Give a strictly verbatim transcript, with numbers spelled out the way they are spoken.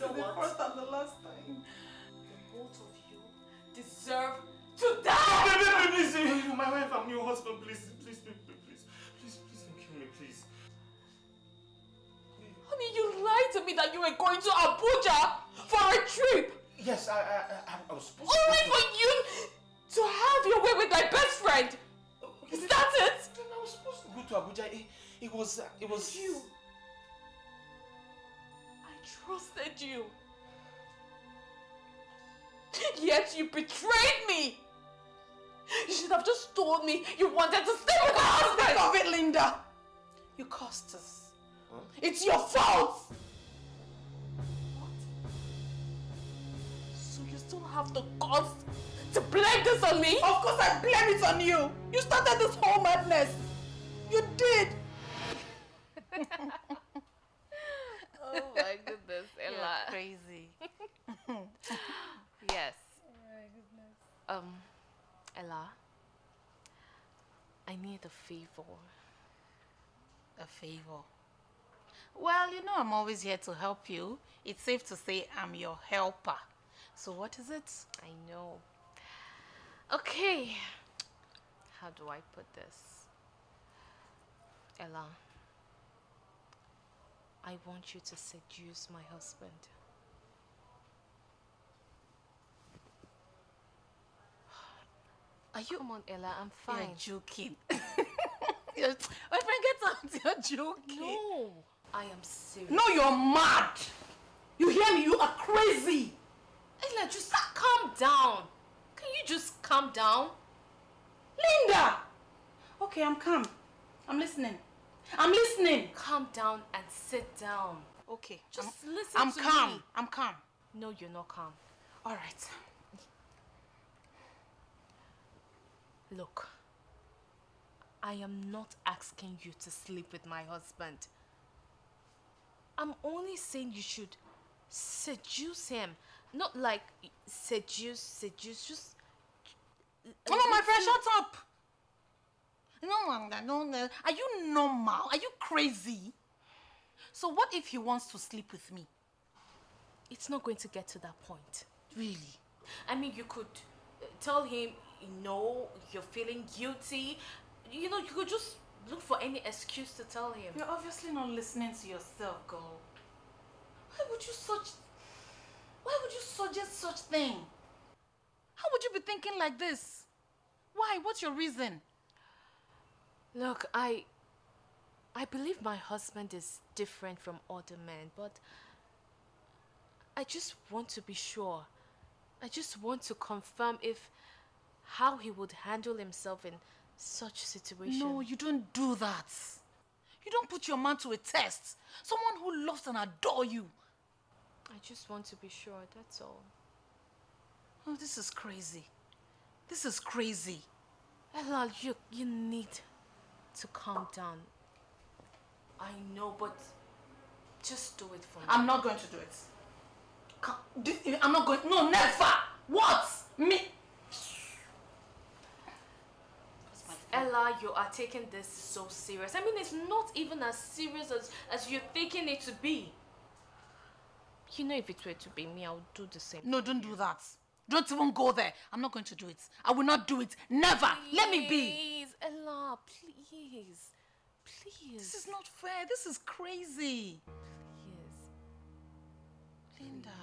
know is the what? first and the last time. The both of you deserve to die! Baby, baby, please, you're my wife, I'm your husband, please, please, please, please, please, please don't kill me, please. Honey, you lied to me that you were going to Abuja for a trip! Yes, I, I, I, I was supposed to... Only for you to have your way with my best friend! Is that it? I was supposed to go to Abuja, it, it was, it was... You. I trusted you. Yet you betrayed me! You should have just told me you wanted to stay with my husband! Think of it, Linda! You cost us. Huh? It's your fault! What? So you still have the guts to blame this on me? Of course I blame it on you! You started this whole madness! You did! Oh my goodness, Ella. You're crazy. Yes. Oh my goodness. Um, Ella, I need a favor. A favor. Well, you know I'm always here to help you. It's safe to say I'm your helper. So what is it? I know. Okay. How do I put this? Ella, I want you to seduce my husband. Are you? Come on, Ella, I'm fine. You're joking. You're, my friend, get out. You're joking. No, I am serious. No, you're mad. You hear me? You are crazy. Ella, just calm down. Can you just calm down? Linda! Okay, I'm calm. I'm listening. I'm listening. Calm down and sit down. Okay. Just I'm, listen I'm to calm. me. I'm calm. No, you're not calm. All right. Look, I am not asking you to sleep with my husband. I'm only saying you should seduce him. Not like seduce, seduce, just... Oh no, my friend, shut up. No, no, no. Are you normal? Are you crazy? So what if he wants to sleep with me? It's not going to get to that point. Really? I mean, you could uh, tell him, no, you're feeling guilty. You know, you could just look for any excuse to tell him. You're obviously not listening to yourself, girl. Why would you such... Why would you suggest such thing? How would you be thinking like this? Why? What's your reason? Look, I... I believe my husband is different from other men, but... I just want to be sure. I just want to confirm if... how he would handle himself in such situation. No, you don't do that. You don't put your man to a test. Someone who loves and adores you. I just want to be sure, that's all. Oh, this is crazy. This is crazy. Ella, you, you need to calm down. I know, but just do it for me. I'm not going to do it. I'm not going... No, never! What? Me? Ella, you are taking this so serious. I mean, it's not even as serious as, as you're taking it to be. You know, if it were to be me, I would do the same. No, don't do that. Don't even go there. I'm not going to do it. I will not do it. Never. Please, let me be. Please, Ella, please. Please. This is not fair. This is crazy. Please. Linda.